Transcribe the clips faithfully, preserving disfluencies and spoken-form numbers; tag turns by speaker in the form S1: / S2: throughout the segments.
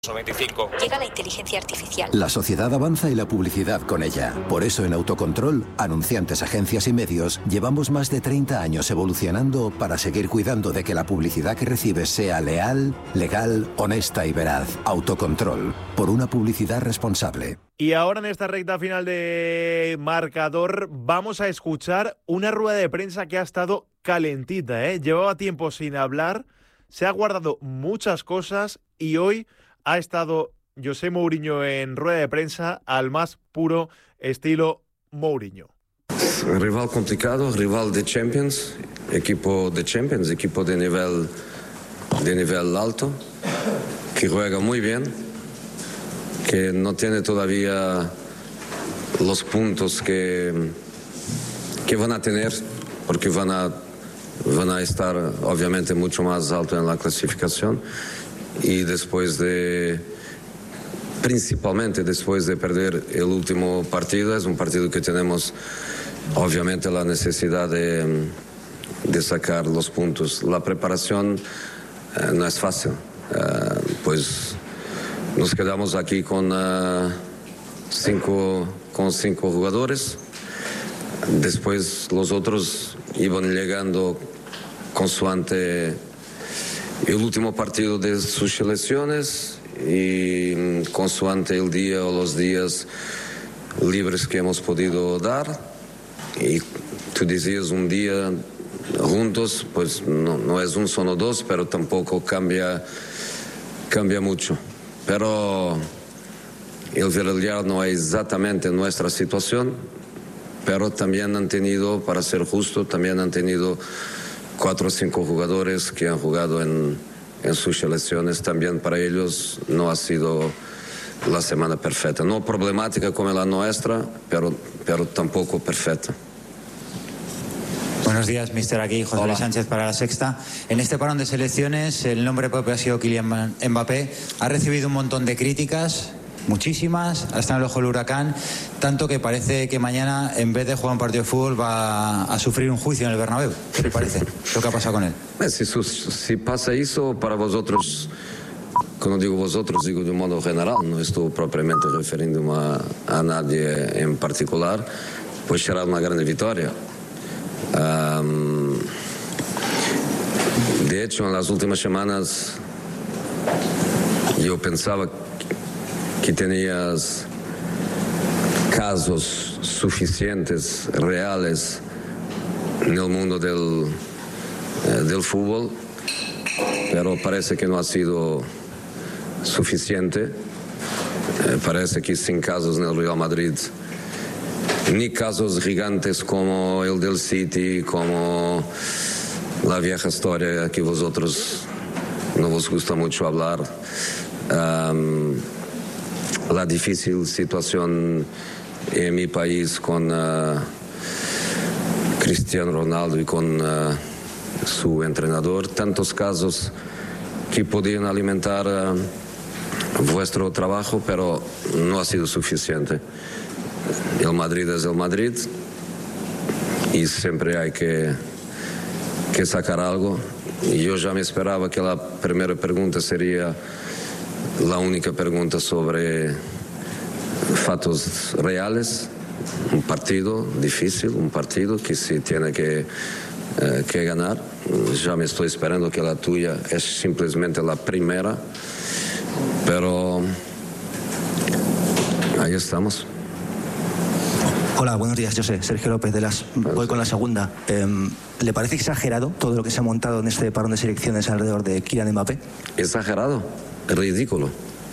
S1: veinticinco.
S2: Llega la inteligencia artificial.
S3: La sociedad avanza y la publicidad con ella. Por eso en Autocontrol, anunciantes, agencias y medios, llevamos más de treinta años evolucionando para seguir cuidando de que la publicidad que recibes sea leal, legal, honesta y veraz. Autocontrol, por una publicidad responsable.
S4: Y ahora en esta recta final de marcador vamos a escuchar una rueda de prensa que ha estado calentita, ¿eh? Llevaba tiempo sin hablar, se ha guardado muchas cosas y hoy ha estado José Mourinho en rueda de prensa al más puro estilo Mourinho.
S5: Rival complicado, rival de Champions, equipo de Champions, equipo de nivel, de nivel alto, que juega muy bien, que no tiene todavía los puntos que, que van a tener, porque van a, van a estar obviamente mucho más alto en la clasificación. Y después de, principalmente después de perder el último partido, es un partido que tenemos obviamente la necesidad de, de sacar los puntos. La preparación eh, no es fácil, eh, pues nos quedamos aquí con, uh, cinco, con cinco jugadores, después los otros iban llegando consoante el último partido de sus selecciones y consoante el día o los días libres que hemos podido dar. Y tú decías un día juntos, pues no, no es un solo dos, pero tampoco cambia, cambia mucho. Pero el Villarreal no es exactamente nuestra situación, pero también han tenido, para ser justo, también han tenido cuatro o cinco jugadores que han jugado en, en sus selecciones. También para ellos no ha sido la semana perfecta. No problemática como la nuestra, pero, pero tampoco perfecta.
S6: Buenos días, mister Aquí, José Luis Sánchez para La Sexta. En este parón de selecciones, el nombre propio ha sido Kylian Mbappé. Ha recibido un montón de críticas, muchísimas, ha estado en el ojo del huracán, tanto que parece que mañana, en vez de jugar un partido de fútbol, va a sufrir un juicio en el Bernabéu. ¿Qué le parece lo que ha pasado con él?
S5: Si, si pasa eso para vosotros, cuando digo vosotros, digo de un modo general, no estoy propiamente refiriéndome a, a nadie en particular, pues será una gran victoria. Um, de hecho, en las últimas semanas yo pensaba que tenías casos suficientes, reales, en el mundo del, eh, del fútbol, pero parece que no ha sido suficiente. Eh, parece que sin casos en el Real Madrid, ni casos gigantes como el del City, como la vieja historia que vosotros no vos gusta mucho hablar. Um, la difícil situación en mi país con uh, Cristiano Ronaldo y con uh, su entrenador. Tantos casos que podían alimentar uh, vuestro trabajo, pero no ha sido suficiente. El Madrid es el Madrid y siempre hay que, que sacar algo. Y yo ya me esperaba que la primera pregunta sería la única pregunta sobre fatos reales. Un partido difícil, un partido que se tiene que, eh, que ganar. Ya me estoy esperando que la tuya es simplemente la primera, pero ahí estamos.
S7: Hola, buenos días, José. Sergio López de Las. Voy con la segunda. Eh, ¿Le parece exagerado todo lo que se ha montado en este parón de selecciones alrededor de Kylian Mbappé?
S5: Exagerado, ridículo.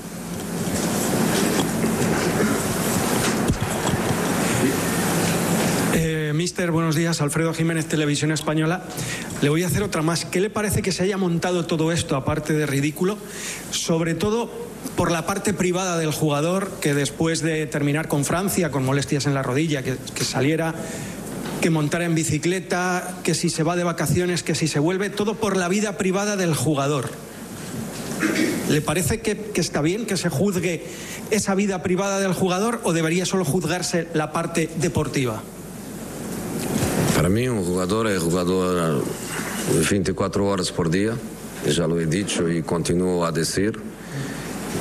S8: Eh, mister, buenos días. Alfredo Jiménez, Televisión Española. Le voy a hacer otra más. ¿Qué le parece que se haya montado todo esto, aparte de ridículo? Sobre todo por la parte privada del jugador, que después de terminar con Francia, con molestias en la rodilla, que, que saliera, que montara en bicicleta, que si se va de vacaciones, que si se vuelve, todo por la vida privada del jugador. ¿Le parece que, que está bien que se juzgue esa vida privada del jugador o debería solo juzgarse la parte deportiva?
S5: Para mí un jugador es jugador veinticuatro horas por día, ya lo he dicho y continúo a decir.